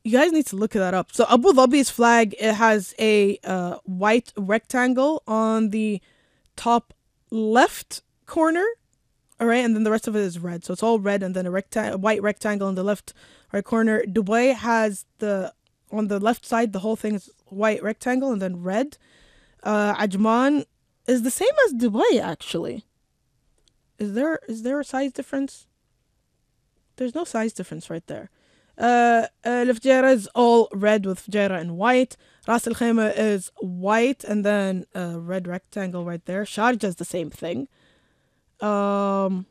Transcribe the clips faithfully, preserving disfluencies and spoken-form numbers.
You guys need to look that up. So Abu Dhabi's flag, it has a uh, white rectangle on the top left corner. All right, and then the rest of it is red. So it's all red, and then a recta- white rectangle in the left right corner. Dubai has the on the left side, the whole thing is white rectangle and then red. Uh, Ajman is the same as Dubai actually. Is there is there a size difference? There's no size difference right there. Uh, uh, Al is all red with Fujairah in white. Ras Al Khaimah is white and then a red rectangle right there. Sharjah is the same thing. Um,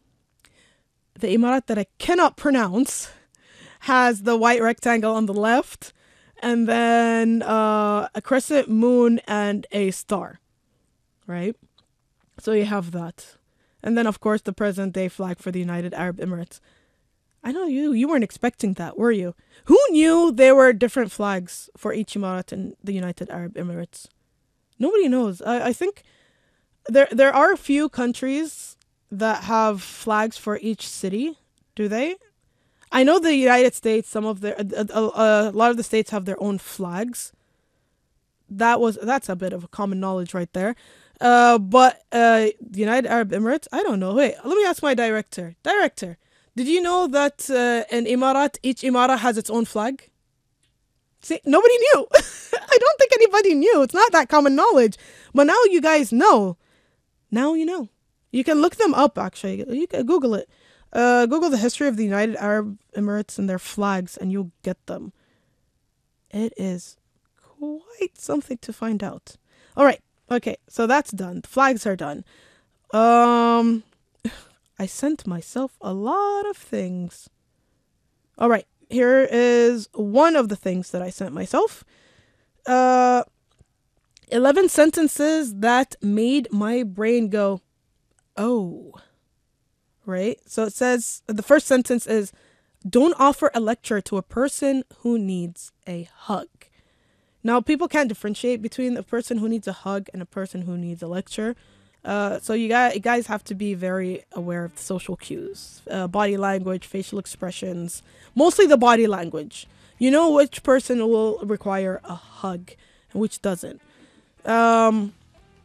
the Emirat that I cannot pronounce has the white rectangle on the left and then uh, a crescent moon and a star, right? So you have that. And then, of course, the present day flag for the United Arab Emirates. I know you you weren't expecting that, were you? Who knew there were different flags for each Emirat in the United Arab Emirates? Nobody knows. I, I think there there are a few countries that have flags for each city. Do they? I know the United States, some of their, a, a, a lot of the states have their own flags. That was, that's a bit of a common knowledge right there. Uh, but uh, the United Arab Emirates, I don't know. Wait, let me ask my director. Director, did you know that uh, in Emirat, each Emirat has its own flag? See, nobody knew. I don't think anybody knew. It's not that common knowledge. But now you guys know. Now you know. You can look them up, actually. You can Google it. Uh, Google the history of the United Arab Emirates and their flags, and you'll get them. It is quite something to find out. All right. Okay, so that's done. The flags are done. Um, I sent myself a lot of things. All right. Here is one of the things that I sent myself. Uh, eleven sentences that made my brain go, oh. Right? So it says, the first sentence is, don't offer a lecture to a person who needs a hug. Now, people can't differentiate between a person who needs a hug and a person who needs a lecture. Uh, so you, got, you guys have to be very aware of the social cues, uh, body language, facial expressions, mostly the body language. You know which person will require a hug and which doesn't. Um,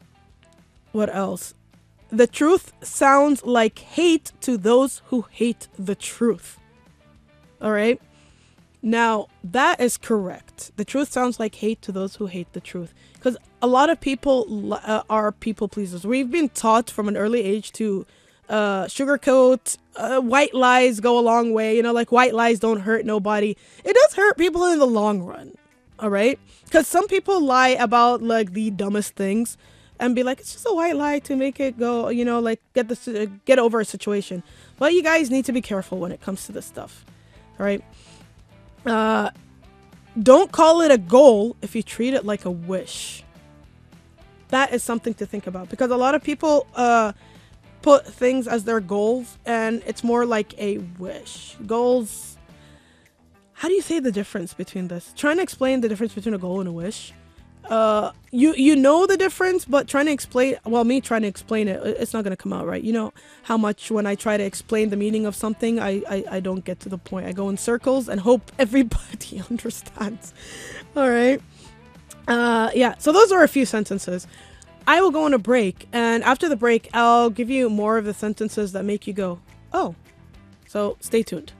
what else? The truth sounds like hate to those who hate the truth. All right? Now, that is correct. The truth sounds like hate to those who hate the truth. Because a lot of people uh, are people pleasers. We've been taught from an early age to uh, sugarcoat, uh, white lies go a long way. You know, like white lies don't hurt nobody. It does hurt people in the long run. All right? Because some people lie about like the dumbest things and be like, it's just a white lie to make it go, you know, like get this, uh, get over a situation. But you guys need to be careful when it comes to this stuff. All right? Uh, don't call it a goal if you treat it like a wish. That is something to think about because a lot of people uh, put things as their goals and it's more like a wish. Goals, how do you say the difference between this? Trying to explain the difference between a goal and a wish. Uh, you you know the difference, but trying to explain, well, me trying to explain it, it's not going to come out right. You know how much when I try to explain the meaning of something, I, I, I don't get to the point. I go in circles and hope everybody understands. All right. Uh, yeah, so those are a few sentences. I will go on a break, and after the break, I'll give you more of the sentences that make you go, oh. So stay tuned.